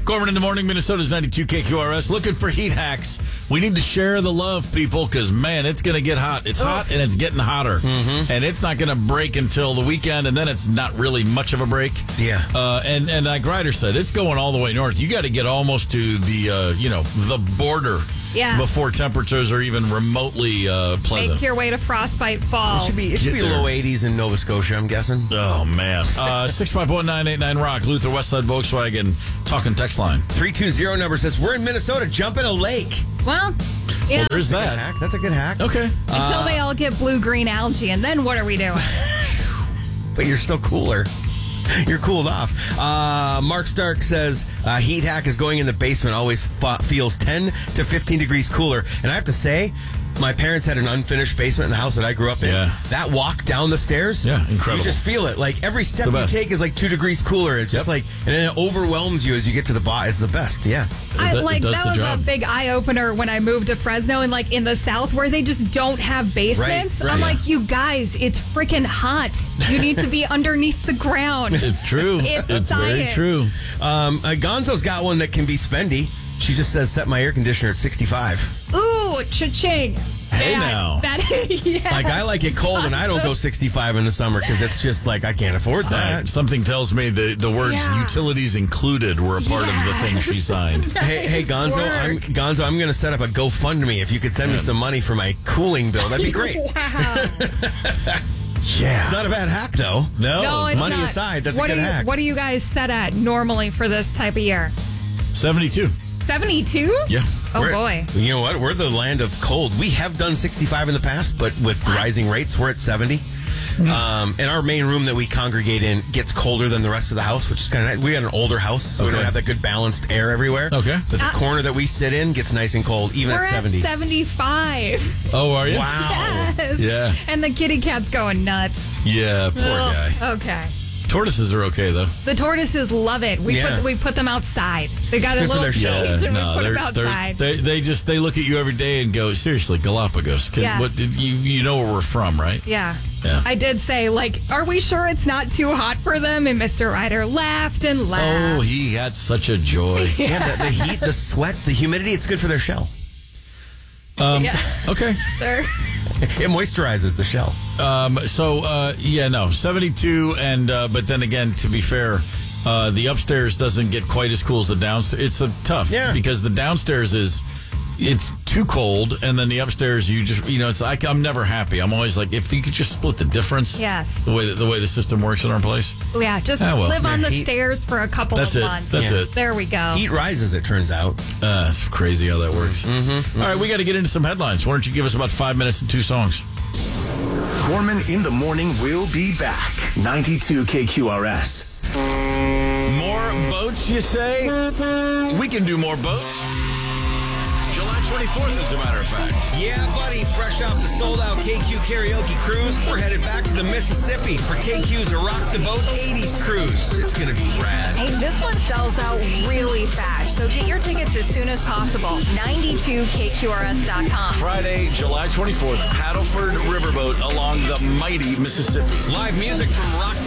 Gorman in the morning, Minnesota's 92 KQRS. Looking for heat hacks. We need to share the love, people, because, man, it's going to get hot. It's hot, and it's getting hotter. Mm-hmm. And it's not going to break until the weekend, and then it's not really much of a break. Yeah. And like Ryder said, it's going all the way north. You got to get almost to the, the border before temperatures are even remotely pleasant. Make your way to Frostbite Falls. It should be low 80s in Nova Scotia, I'm guessing. Oh, man. 651-989-ROCK, Luther, Westside Volkswagen, talking text line. 320 number says, we're in Minnesota, jump in a lake. Well, yeah. Well, there's that. That's a good hack. Okay. Until they all get blue-green algae, and then what are we doing? But you're still cooler. You're cooled off. Mark Stark says, heat hack is going in the basement always feels 10 to 15 degrees cooler. And I have to say, my parents had an unfinished basement in the house that I grew up in. Yeah. That walk down the stairs, incredible. You just feel it. Like every step you take is like 2 degrees cooler. It's just like, and then it overwhelms you as you get to the bottom. It's the best. Yeah. That was a big eye opener when I moved to Fresno and like in the South where they just don't have basements. Right. I'm like, you guys, it's freaking hot. You need to be underneath the ground. It's true. It's very true. Gonzo's got one that can be spendy. She just says, set my air conditioner at 65. Ooh, cha-ching. Hey, now. Like, I like it cold, and I don't go 65 in the summer because it's just like, I can't afford that. Something tells me the words utilities included were a part of the thing she signed. Hey, Gonzo, I'm going to set up a GoFundMe. If you could send me some money for my cooling bill, that'd be great. Wow. Yeah. It's not a bad hack, though. No, it's money not. aside, that's a good hack. What do you guys set at normally for this type of year? 72. 72? Yeah. Boy. You know what? We're the land of cold. We have done 65 in the past, but with rising rates, we're at 70. And our main room that we congregate in gets colder than the rest of the house, which is kind of nice. We got an older house, so we don't have that good balanced air everywhere. Okay. But the corner that we sit in gets nice and cold, even We're at 70. At 75. Oh, are you? Wow. Yes. Yeah. And the kitty cat's going nuts. Yeah, poor guy. Okay. Tortoises are okay, though. The tortoises love it. We put them outside. They got a little cage and we put them outside. They look at you every day and go, seriously, Galapagos. You know where we're from, right? Yeah. Yeah. I did say, are we sure it's not too hot for them? And Mr. Ryder laughed and laughed. Oh, he had such a joy. Yeah, the heat, the sweat, the humidity, it's good for their shell. Okay. Sir. It moisturizes the shell. 72, and but then again, to be fair, the upstairs doesn't get quite as cool as the downstairs. It's tough, because the downstairs it's too cold, and then the upstairs, you just, it's like, I'm never happy. I'm always like, if you could just split the difference. Yes. The way the system works in our place. Yeah, just live on the stairs for a couple of months. That's it. There we go. Heat rises, it turns out. It's crazy how that works. Mm-hmm. All right, we got to get into some headlines. Why don't you give us about 5 minutes and 2 songs? Gorman in the morning will be back. 92 KQRS. More boats, you say? We can do more boats. July 24th, as a matter of fact. Yeah, buddy. Fresh off the sold-out KQ Karaoke Cruise, we're headed back to the Mississippi for KQ's Rock the Boat 80s Cruise. It's going to be rad. Hey, this one sells out really fast, so get your tickets as soon as possible. 92KQRS.com. Friday, July 24th, Paddleford Riverboat along the mighty Mississippi. Live music from Rock